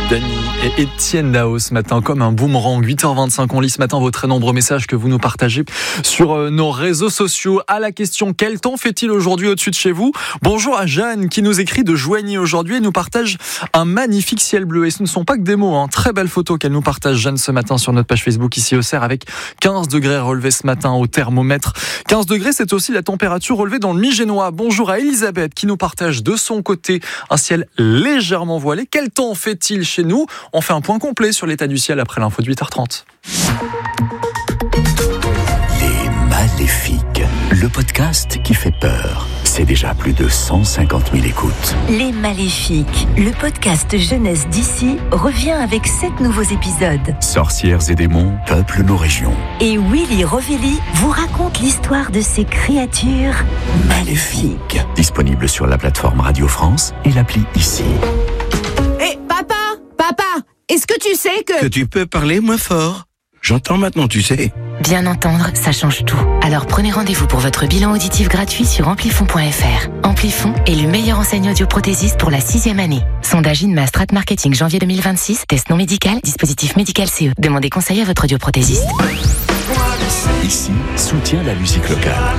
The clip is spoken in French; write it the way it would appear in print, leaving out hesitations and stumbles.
Dany et Étienne Dao ce matin, comme un boomerang. 8h25, on lit ce matin vos très nombreux messages que vous nous partagez sur nos réseaux sociaux. À la question, quel temps fait-il aujourd'hui au-dessus de chez vous? Bonjour à Jeanne qui nous écrit de Joigny aujourd'hui et nous partage un magnifique ciel bleu. Et ce ne sont pas que des mots, très belle photo qu'elle nous partage Jeanne ce matin sur notre page Facebook ici au Cerf avec 15 degrés relevés ce matin au thermomètre. 15 degrés, c'est aussi la température relevée dans le Mi-Génois. Bonjour à Elisabeth qui nous partage de son côté un ciel légèrement voilé. Quel temps fait-il chez nous? On fait un point complet sur l'état du ciel après l'info de 8h30. Les Maléfiques, le podcast qui fait peur. C'est déjà plus de 150 000 écoutes. Les Maléfiques, le podcast jeunesse d'ici, revient avec 7 nouveaux épisodes. Sorcières et démons peuplent nos régions. Et Willy Rovelli vous raconte l'histoire de ces créatures maléfiques. Disponible sur la plateforme Radio France et l'appli Ici. Hé, Papa, est-ce que tu sais Que tu peux parler moins fort. J'entends maintenant, tu sais. Bien entendre, ça change tout. Alors prenez rendez-vous pour votre bilan auditif gratuit sur amplifon.fr. Amplifon est le meilleur enseignant audioprothésiste pour la 6e année. Sondage INMA Strat Marketing janvier 2026. Test non médical, dispositif médical CE. Demandez conseil à votre audioprothésiste. Ici, soutient la musique locale.